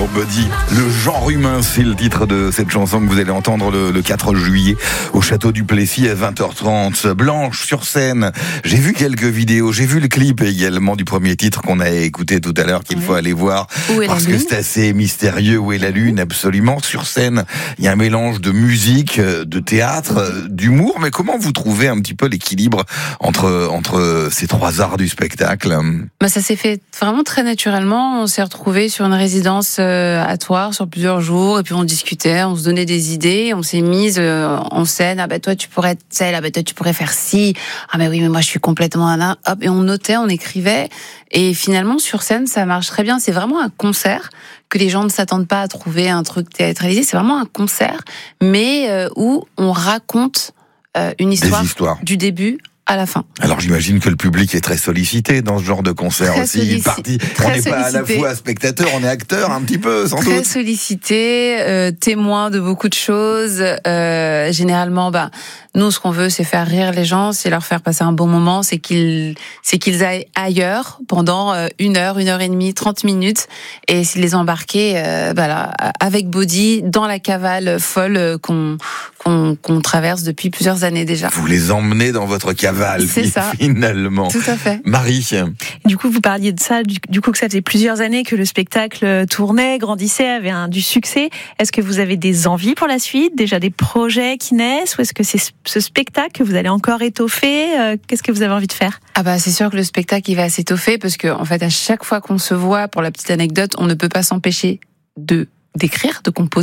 Buddy. Le genre humain, c'est le titre de cette chanson que vous allez entendre le 4 juillet au château du Plessis à 20h30. Blanche sur scène. J'ai vu quelques vidéos, j'ai vu le clip également du premier titre qu'on a écouté tout à l'heure, qu'il faut aller voir. Parce que c'est assez mystérieux. Où est la lune? Absolument. Sur scène, il y a un mélange de musique, de théâtre, d'humour. Mais comment vous trouvez un petit peu l'équilibre entre ces trois arts du spectacle? Ça s'est fait vraiment très naturellement. On s'est retrouvés sur une résidence à Thouars sur plusieurs jours, et puis on discutait, on se donnait des idées, on s'est mise en scène. Toi tu pourrais être celle, toi tu pourrais faire ci. Oui, mais moi je suis complètement un. Hop, et on notait, on écrivait, et finalement sur scène ça marche très bien. C'est vraiment un concert que les gens ne s'attendent pas à trouver un truc théâtralisé. C'est vraiment un concert, mais où on raconte une histoire du début à la fin. Alors j'imagine que le public est très sollicité dans ce genre de concert très aussi. On n'est pas à la fois spectateur, on est acteur un petit peu, sans doute. Très sollicité, témoin de beaucoup de choses. Généralement, nous, ce qu'on veut, c'est faire rire les gens, c'est leur faire passer un bon moment, c'est qu'ils aillent ailleurs pendant 1 heure, 1 heure et demie, 30 minutes, et c'est les embarquer, avec Buddy dans la cavale folle qu'on traverse depuis plusieurs années déjà. Vous les emmenez dans votre cavale, finalement. Tout à fait. Marie. Du coup, vous parliez de ça, du coup que ça faisait plusieurs années que le spectacle tournait, grandissait, avait du succès. Est-ce que vous avez des envies pour la suite, déjà des projets qui naissent, ou est-ce que c'est ce spectacle que vous allez encore étoffer? Qu'est-ce que vous avez envie de faire? C'est sûr que le spectacle il va s'étoffer, parce que en fait à chaque fois qu'on se voit, pour la petite anecdote, on ne peut pas s'empêcher d'écrire, de composer.